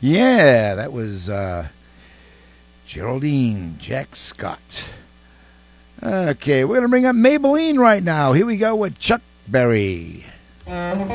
Yeah, that was Geraldine Jack Scott. Okay, we're going to bring up Maybelline right now. Here we go with Chuck Berry.